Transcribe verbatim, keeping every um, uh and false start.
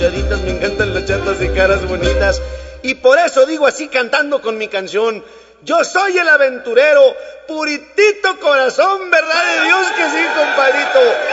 Me encantan las chatas y caras bonitas. Y por eso digo así cantando con mi canción: yo soy el aventurero, puritito corazón, verdad de Dios que sí, compadrito.